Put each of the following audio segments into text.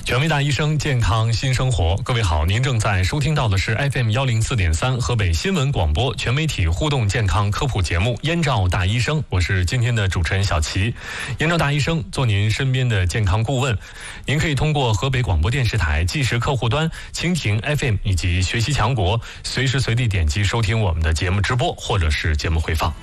权威大医生，健康新生活。各位好，您正在收听到的是 FM104.3 河北新闻广播全媒体互动健康科普节目《燕赵大医生》，我是今天的主持人小齐。燕赵大医生做您身边的健康顾问，您可以通过河北广播电视台即时客户端、蜻蜓 FM 以及学习强国，随时随地点击收听我们的节目直播或者是节目回放。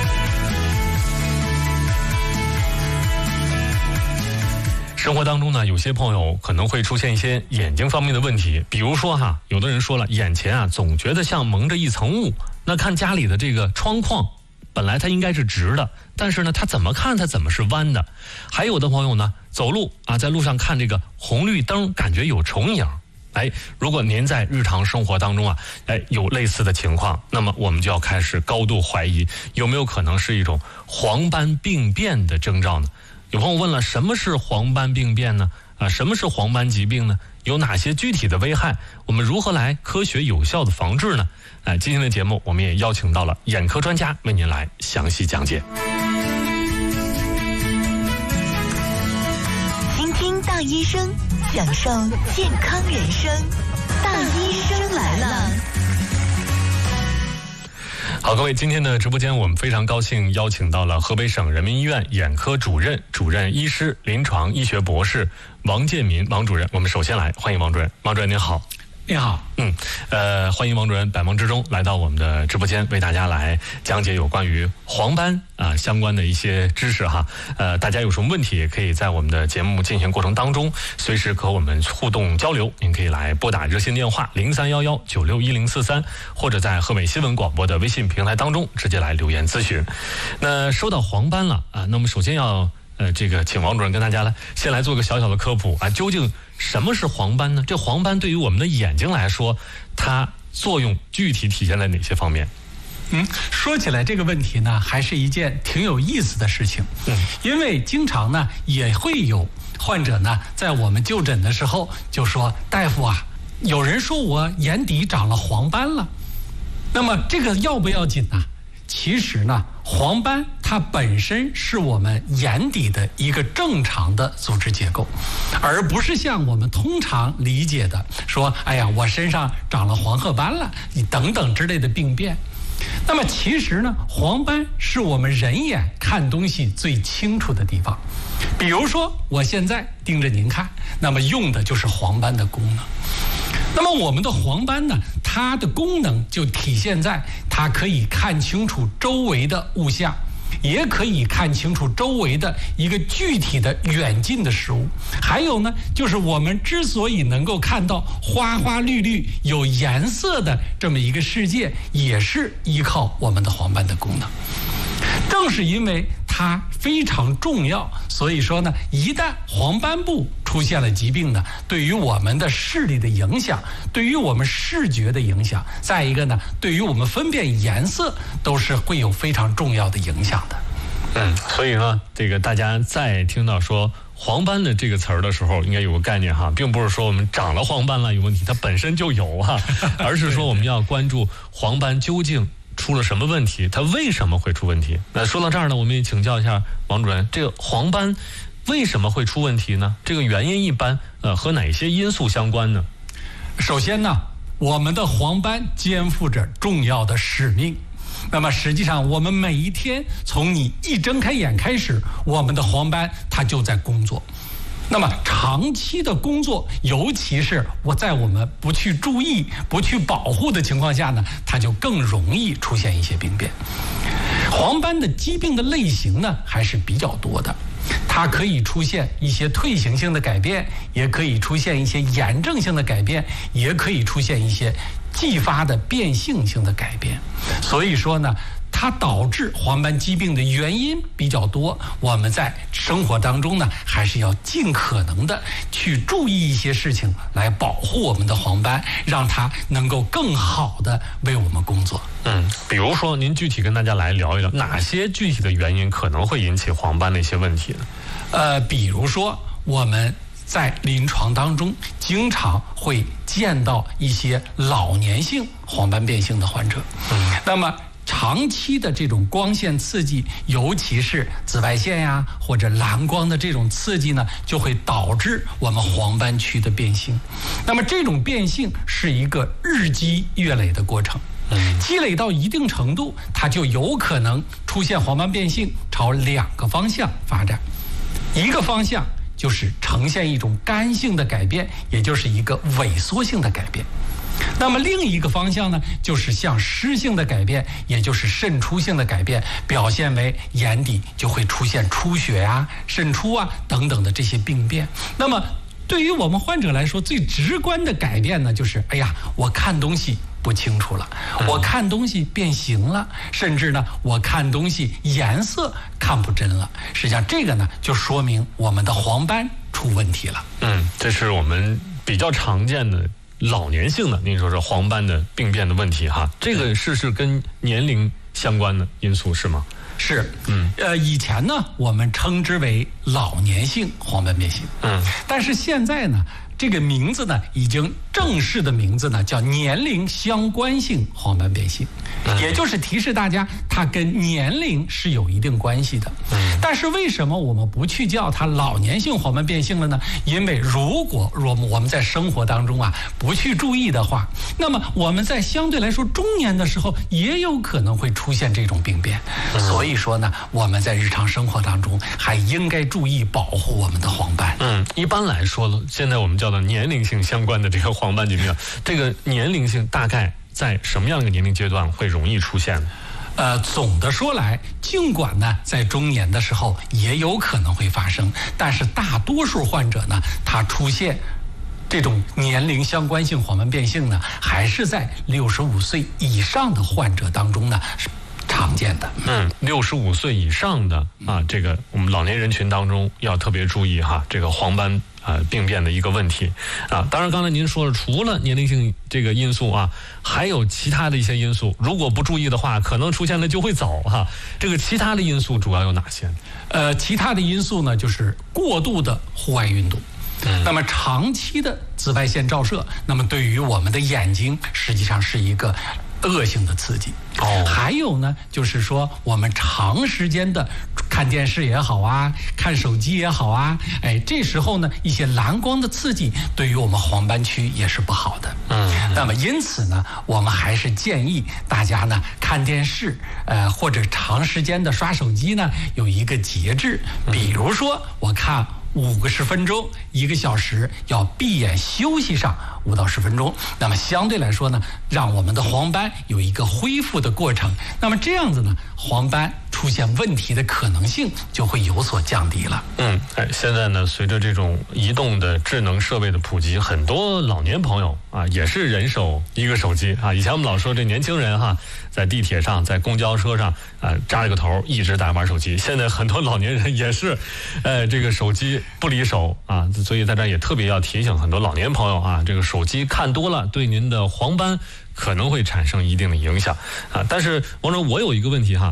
生活当中呢，有些朋友可能会出现一些眼睛方面的问题，比如说有的人说了，眼前总觉得像蒙着一层雾。那看家里的这个窗框，本来它应该是直的，但是呢，它怎么看它怎么是弯的。还有的朋友呢，走路在路上看这个红绿灯，感觉有重影。如果您在日常生活当中有类似的情况，那么我们就要开始高度怀疑有没有可能是一种黄斑病变的征兆呢？有朋友问了，什么是黄斑病变呢？什么是黄斑疾病呢？有哪些具体的危害？我们如何来科学有效的防治呢？今天的节目我们也邀请到了眼科专家为您来详细讲解。 倾听大医生，享受健康人生。大医生来了。 好，各位，今天的直播间我们非常高兴邀请到了河北省人民医院眼科主任医师、临床医学博士王建民王主任。我们首先来欢迎王主任。王主任您好。 你好。 欢迎王主任百忙之中来到我们的直播间，为大家来讲解有关于黄斑相关的一些知识哈。大家有什么问题也可以在我们的节目进行过程当中随时和我们互动交流。您可以来拨打热线电话0311961043，或者在河北新闻广播的微信平台当中直接来留言咨询。那说到黄斑了那么首先要请王主任跟大家先来做个小小的科普究竟什么是黄斑呢？这黄斑对于我们的眼睛来说，它作用具体体现在哪些方面？ 说起来这个问题呢，还是一件挺有意思的事情。因为经常呢也会有患者呢在我们就诊的时候就说，大夫有人说我眼底长了黄斑了，那么这个要不要紧呢？其实呢，黄斑它本身是我们眼底的一个正常的组织结构，而不是像我们通常理解的说，我身上长了黄褐斑了等等之类的病变。那么其实呢，黄斑是我们人眼看东西最清楚的地方。比如说我现在盯着您看，那么用的就是黄斑的功能。那么我们的黄斑呢，它的功能就体现在它可以看清楚周围的物象，也可以看清楚周围的一个具体的远近的事物。还有呢，就是我们之所以能够看到花花绿绿有颜色的这么一个世界，也是依靠我们的黄斑的功能。正是因为它非常重要，所以说呢，一旦黄斑部出现了疾病呢，对于我们的视力的影响，对于我们视觉的影响，再一个呢，对于我们分辨颜色都是会有非常重要的影响的。 所以呢，大家在听到说黄斑的这个词儿的时候，应该有个概念并不是说我们长了黄斑了有问题，它本身就有而是说我们要关注黄斑究竟出了什么问题，它为什么会出问题。那说到这儿呢，我们也请教一下王主任，这个黄斑为什么会出问题呢？这个原因一般和哪些因素相关呢？ 首先呢，我们的黄斑肩负着重要的使命。那么实际上我们每一天从你一睁开眼开始，我们的黄斑它就在工作。那么长期的工作，尤其是在我们不去注意、不去保护的情况下呢，它就更容易出现一些病变。黄斑的疾病的类型呢还是比较多的，它可以出现一些退行性的改变，也可以出现一些炎症性的改变，也可以出现一些继发的变性性的改变。所以说呢，它导致黄斑疾病的原因比较多，我们在生活当中呢，还是要尽可能的去注意一些事情，来保护我们的黄斑，让它能够更好的为我们工作。 比如说您具体跟大家来聊一聊，哪些具体的原因可能会引起黄斑的一些问题呢？ 比如说我们在临床当中经常会见到一些老年性黄斑变性的患者，那么长期的这种光线刺激，尤其是紫外线呀或者蓝光的这种刺激呢，就会导致我们黄斑区的变性。那么这种变性是一个日积月累的过程，积累到一定程度，它就有可能出现黄斑变性，朝2个方向发展。一个方向就是呈现一种干性的改变，也就是一个萎缩性的改变。那么另一个方向呢，就是向湿性的改变，也就是渗出性的改变，表现为眼底就会出现出血啊、渗出啊等等的这些病变。那么对于我们患者来说，最直观的改变呢，就是我看东西不清楚了，我看东西变形了，甚至呢，我看东西颜色看不真了。实际上这个呢，就说明我们的黄斑出问题了。 这是我们比较常见的老年性的，您说是黄斑的病变的问题哈，这个是跟年龄相关的因素是吗？ 是，以前呢，我们称之为老年性黄斑变性，但是现在呢，这个名字呢，已经正式的名字呢叫年龄相关性黄斑变性，也就是提示大家，它跟年龄是有一定关系的。但是为什么我们不去叫它老年性黄斑变性了呢？因为如果我们在生活当中不去注意的话，那么我们在相对来说中年的时候，也有可能会出现这种病变。所以说呢，我们在日常生活当中还应该注意保护我们的黄斑。 一般来说了，现在我们叫做年龄性相关的这个黄斑疾病，这个年龄性大概在什么样的年龄阶段会容易出现呢？ 总的说来，尽管呢在中年的时候也有可能会发生，但是大多数患者呢，他出现这种年龄相关性黄斑变性呢，还是在65岁以上的患者当中呢是常见的。 65岁以上的这个我们老年人群当中要特别注意这个黄斑病变的一个问题当然刚才您说了，除了年龄性这个因素还有其他的一些因素，如果不注意的话，可能出现了就会早这个其他的因素主要有哪些？ 其他的因素呢，就是过度的户外运动。那么长期的紫外线照射，那么对于我们的眼睛实际上是一个恶性的刺激。还有呢，就是说我们长时间的看电视也好看手机也好这时候呢，一些蓝光的刺激对于我们黄斑区也是不好的。那么因此呢，我们还是建议大家呢看电视或者长时间的刷手机呢有一个节制。比如说我看50分钟、1个小时，要闭眼休息上5到10分钟。那么相对来说呢，让我们的黄斑有一个恢复的过程。那么这样子呢，黄斑出现问题的可能性就会有所降低了。 现在呢，随着这种移动的智能设备的普及，很多老年朋友也是人手一个手机以前我们老说这年轻人在地铁上、在公交车上扎着个头一直在玩手机。现在很多老年人也是这个手机不离手所以在这也特别要提醒很多老年朋友这个手机看多了对您的黄斑可能会产生一定的影响但是王总，我有一个问题